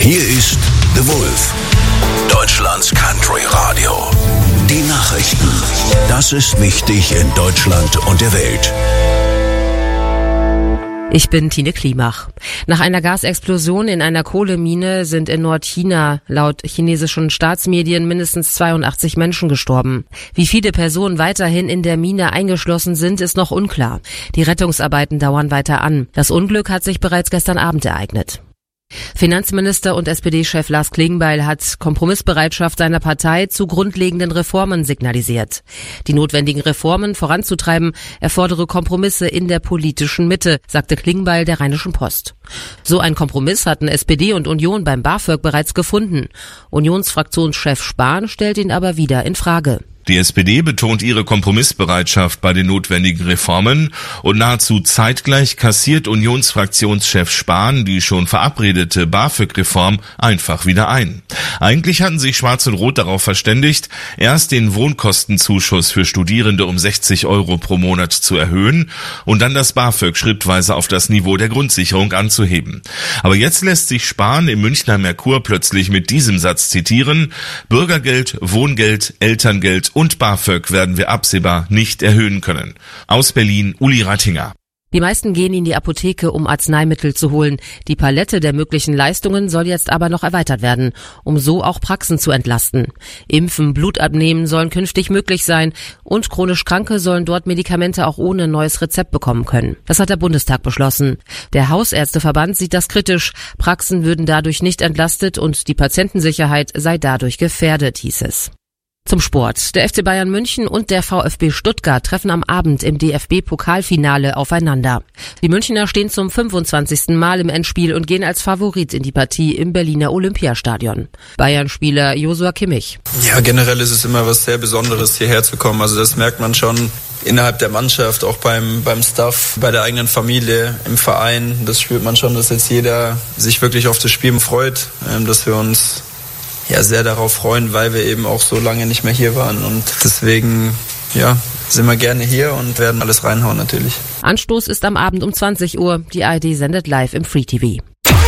Hier ist The Wolf, Deutschlands Country Radio. Die Nachrichten. Das ist wichtig in Deutschland und der Welt. Ich bin Tine Klimach. Nach einer Gasexplosion in einer Kohlemine sind in Nordchina laut chinesischen Staatsmedien mindestens 82 Menschen gestorben. Wie viele Personen weiterhin in der Mine eingeschlossen sind, ist noch unklar. Die Rettungsarbeiten dauern weiter an. Das Unglück hat sich bereits gestern Abend ereignet. Finanzminister und SPD-Chef Lars Klingbeil hat Kompromissbereitschaft seiner Partei zu grundlegenden Reformen signalisiert. Die notwendigen Reformen voranzutreiben erfordere Kompromisse in der politischen Mitte, sagte Klingbeil der Rheinischen Post. So ein Kompromiss hatten SPD und Union beim BAföG bereits gefunden. Unionsfraktionschef Spahn stellt ihn aber wieder in Frage. Die SPD betont ihre Kompromissbereitschaft bei den notwendigen Reformen und nahezu zeitgleich kassiert Unionsfraktionschef Spahn die schon verabredete BAföG-Reform einfach wieder ein. Eigentlich hatten sich Schwarz und Rot darauf verständigt, erst den Wohnkostenzuschuss für Studierende um 60 € pro Monat zu erhöhen und dann das BAföG schrittweise auf das Niveau der Grundsicherung anzuheben. Aber jetzt lässt sich Spahn im Münchner Merkur plötzlich mit diesem Satz zitieren: Bürgergeld, Wohngeld, Elterngeld und BAföG werden wir absehbar nicht erhöhen können. Aus Berlin, Uli Rattinger. Die meisten gehen in die Apotheke, um Arzneimittel zu holen. Die Palette der möglichen Leistungen soll jetzt aber noch erweitert werden, um so auch Praxen zu entlasten. Impfen, Blut abnehmen sollen künftig möglich sein und chronisch Kranke sollen dort Medikamente auch ohne neues Rezept bekommen können. Das hat der Bundestag beschlossen. Der Hausärzteverband sieht das kritisch. Praxen würden dadurch nicht entlastet und die Patientensicherheit sei dadurch gefährdet, hieß es. Zum Sport. Der FC Bayern München und der VfB Stuttgart treffen am Abend im DFB-Pokalfinale aufeinander. Die Münchner stehen zum 25. Mal im Endspiel und gehen als Favorit in die Partie im Berliner Olympiastadion. Bayern-Spieler Joshua Kimmich. Ja, generell ist es immer was sehr Besonderes, hierher zu kommen. Also das merkt man schon innerhalb der Mannschaft, auch beim Staff, bei der eigenen Familie, im Verein. Das spürt man schon, dass jetzt jeder sich wirklich auf das Spiel freut, dass wir uns sehr darauf freuen, weil wir eben auch so lange nicht mehr hier waren. Und deswegen, sind wir gerne hier und werden alles reinhauen natürlich. Anstoß ist am Abend um 20 Uhr. Die ARD sendet live im Free TV.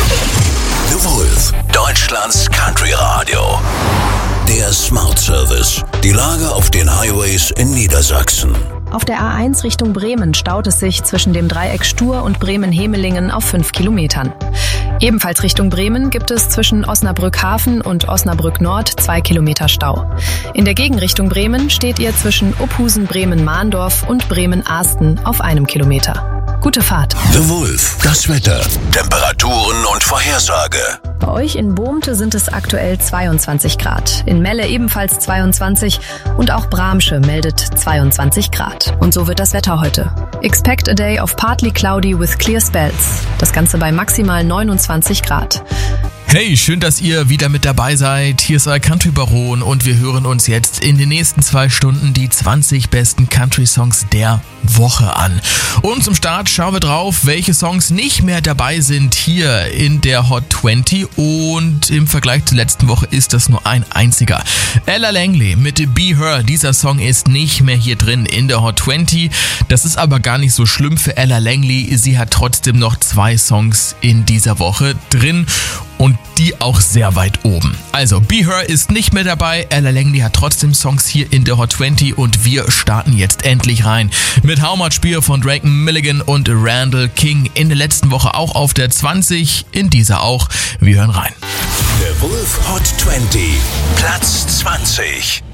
The Wolf, Deutschlands Country Radio. Der Smart Service. Die Lage auf den Highways in Niedersachsen. Auf der A1 Richtung Bremen staut es sich zwischen dem Dreieck Stur und Bremen-Hemelingen auf 5 Kilometern. Ebenfalls Richtung Bremen gibt es zwischen Osnabrück-Hafen und Osnabrück-Nord 2 Kilometer Stau. In der Gegenrichtung Bremen steht ihr zwischen Uphusen-Bremen-Mahndorf und Bremen-Ahsten auf 1 Kilometer. Gute Fahrt. The Wolf, das Wetter, Temperaturen und Vorhersage. Bei euch in Bohmte sind es aktuell 22 Grad, in Melle ebenfalls 22 und auch Bramsche meldet 22 Grad. Und so wird das Wetter heute. Expect a day of partly cloudy with clear spells. Das Ganze bei maximal 29 Grad. Hey, schön, dass ihr wieder mit dabei seid. Hier ist euer Country Baron und wir hören uns jetzt in den nächsten 2 Stunden die 20 besten Country-Songs der Woche an. Und zum Start schauen wir drauf, welche Songs nicht mehr dabei sind hier in der Hot 20 und im Vergleich zur letzten Woche ist das nur ein einziger. Ella Langley mit Be Her, dieser Song ist nicht mehr hier drin in der Hot 20. Das ist aber gar nicht so schlimm für Ella Langley, sie hat trotzdem noch 2 Songs in dieser Woche drin. Und die auch sehr weit oben. Also, Be Her ist nicht mehr dabei. Ella Langley hat trotzdem Songs hier in der Hot 20 und wir starten jetzt endlich rein mit How Much Beer von Drake Milligan und Randall King. In der letzten Woche auch auf der 20, in dieser auch. Wir hören rein. The Wolf Hot 20, Platz 20.